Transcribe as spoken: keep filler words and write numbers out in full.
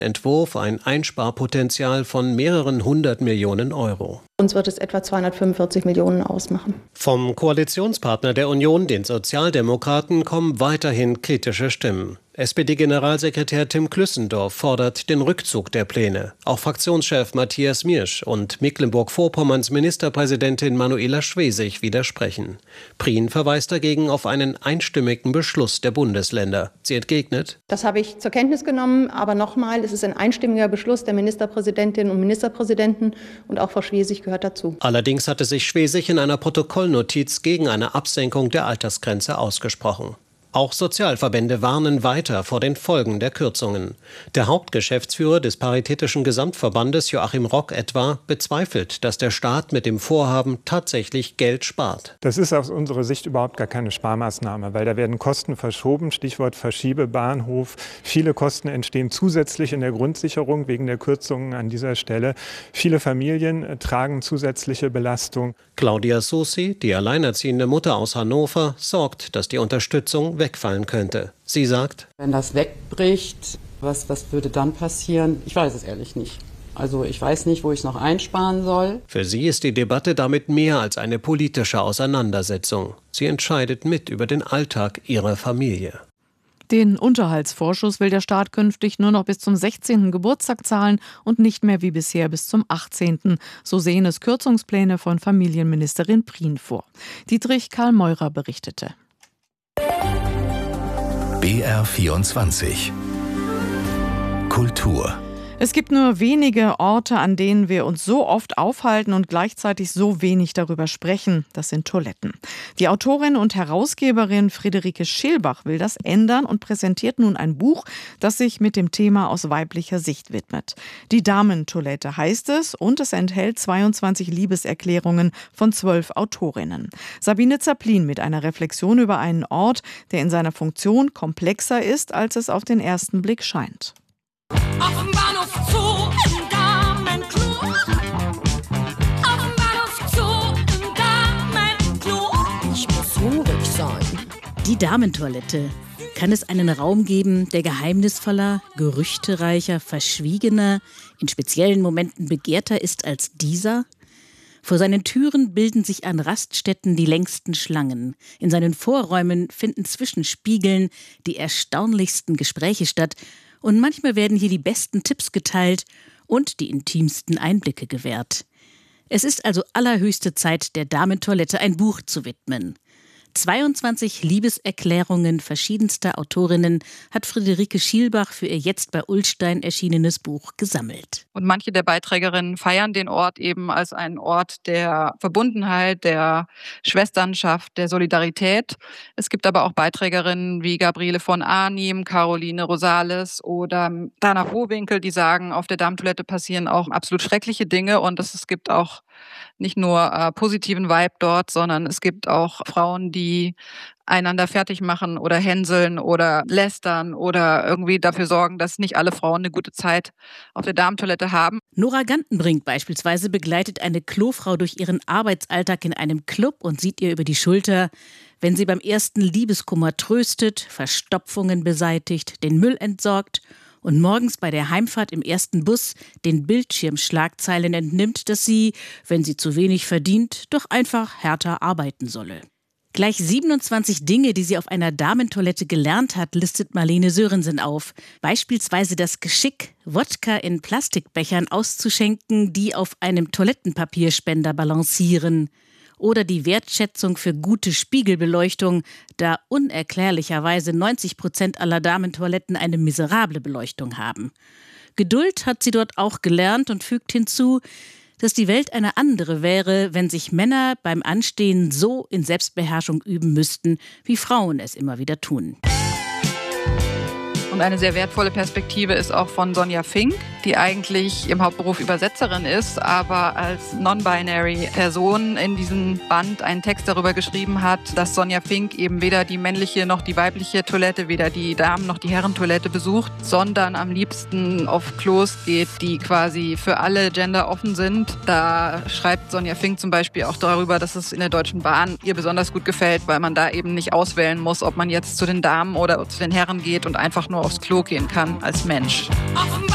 Entwurf ein Einsparpotenzial von mehreren hundert Millionen Euro. Uns wird es etwa zweihundertfünfundvierzig Millionen ausmachen. Vom Koalitionspartner der Union, den Sozialdemokraten, kommen weiterhin kritische Stimmen. S P D-Generalsekretär Tim Klüssendorf fordert den Rückzug der Pläne. Auch Fraktionschef Matthias Miersch und Mecklenburg-Vorpommerns Ministerpräsidentin Manuela Schwesig widersprechen. Prien verweist dagegen auf einen einstimmigen Beschluss der Bundesländer. Sie entgegnet: Das habe ich zur Kenntnis genommen, aber nochmal, es ist ein einstimmiger Beschluss der Ministerpräsidentinnen und Ministerpräsidenten und auch Frau Schwesig gehört dazu. Allerdings hatte sich Schwesig in einer Protokollnotiz gegen eine Absenkung der Altersgrenze ausgesprochen. Auch Sozialverbände warnen weiter vor den Folgen der Kürzungen. Der Hauptgeschäftsführer des Paritätischen Gesamtverbandes, Joachim Rock etwa, bezweifelt, dass der Staat mit dem Vorhaben tatsächlich Geld spart. Das ist aus unserer Sicht überhaupt gar keine Sparmaßnahme, weil da werden Kosten verschoben, Stichwort Verschiebebahnhof. Viele Kosten entstehen zusätzlich in der Grundsicherung wegen der Kürzungen an dieser Stelle. Viele Familien tragen zusätzliche Belastung. Claudia Susi, die alleinerziehende Mutter aus Hannover, sorgt, dass die Unterstützung wegfallen könnte. Sie sagt: Wenn das wegbricht, was, was würde dann passieren? Ich weiß es ehrlich nicht. Also ich weiß nicht, wo ich noch einsparen soll. Für sie ist die Debatte damit mehr als eine politische Auseinandersetzung. Sie entscheidet mit über den Alltag ihrer Familie. Den Unterhaltsvorschuss will der Staat künftig nur noch bis zum sechzehnten Geburtstag zahlen und nicht mehr wie bisher bis zum achtzehnten So sehen es Kürzungspläne von Familienministerin Prien vor. Dietrich Karl Meurer berichtete. B R vierundzwanzig Kultur. Es gibt nur wenige Orte, an denen wir uns so oft aufhalten und gleichzeitig so wenig darüber sprechen. Das sind Toiletten. Die Autorin und Herausgeberin Friederike Schilbach will das ändern und präsentiert nun ein Buch, das sich mit dem Thema aus weiblicher Sicht widmet. Die Damentoilette heißt es und es enthält zweiundzwanzig Liebeserklärungen von zwölf Autorinnen. Sabine Zaplin mit einer Reflexion über einen Ort, der in seiner Funktion komplexer ist, als es auf den ersten Blick scheint. Auf dem Bahnhof Zoo im Damenklo. Auf dem Bahnhof Zoo im Damenklo. Ich muss hungrig sein. Die Damentoilette. Kann es einen Raum geben, der geheimnisvoller, gerüchtereicher, verschwiegener, in speziellen Momenten begehrter ist als dieser? Vor seinen Türen bilden sich an Raststätten die längsten Schlangen. In seinen Vorräumen finden zwischen Spiegeln die erstaunlichsten Gespräche statt. Und manchmal werden hier die besten Tipps geteilt und die intimsten Einblicke gewährt. Es ist also allerhöchste Zeit, der Damentoilette ein Buch zu widmen. zweiundzwanzig Liebeserklärungen verschiedenster Autorinnen hat Friederike Schilbach für ihr jetzt bei Ullstein erschienenes Buch gesammelt. Und manche der Beiträgerinnen feiern den Ort eben als einen Ort der Verbundenheit, der Schwesternschaft, der Solidarität. Es gibt aber auch Beiträgerinnen wie Gabriele von Arnim, Caroline Rosales oder Dana Rohwinkel, die sagen, auf der Damentoilette passieren auch absolut schreckliche Dinge und es gibt auch nicht nur äh, positiven Vibe dort, sondern es gibt auch Frauen, die einander fertig machen oder hänseln oder lästern oder irgendwie dafür sorgen, dass nicht alle Frauen eine gute Zeit auf der Damentoilette haben. Nora Gantenbrink beispielsweise begleitet eine Klofrau durch ihren Arbeitsalltag in einem Club und sieht ihr über die Schulter, wenn sie beim ersten Liebeskummer tröstet, Verstopfungen beseitigt, den Müll entsorgt und morgens bei der Heimfahrt im ersten Bus den Bildschirmschlagzeilen entnimmt, dass sie, wenn sie zu wenig verdient, doch einfach härter arbeiten solle. Gleich siebenundzwanzig Dinge, die sie auf einer Damentoilette gelernt hat, listet Marlene Sörensen auf. Beispielsweise das Geschick, Wodka in Plastikbechern auszuschenken, die auf einem Toilettenpapierspender balancieren. Oder die Wertschätzung für gute Spiegelbeleuchtung, da unerklärlicherweise neunzig Prozent aller Damentoiletten eine miserable Beleuchtung haben. Geduld hat sie dort auch gelernt und fügt hinzu, dass die Welt eine andere wäre, wenn sich Männer beim Anstehen so in Selbstbeherrschung üben müssten, wie Frauen es immer wieder tun. Und eine sehr wertvolle Perspektive ist auch von Sonja Fink, die eigentlich im Hauptberuf Übersetzerin ist, aber als non-binary Person in diesem Band einen Text darüber geschrieben hat, dass Sonja Fink eben weder die männliche noch die weibliche Toilette, weder die Damen- noch die Herrentoilette besucht, sondern am liebsten auf Klos geht, die quasi für alle Gender offen sind. Da schreibt Sonja Fink zum Beispiel auch darüber, dass es in der Deutschen Bahn ihr besonders gut gefällt, weil man da eben nicht auswählen muss, ob man jetzt zu den Damen oder zu den Herren geht und einfach nur aufs Klo gehen kann als Mensch.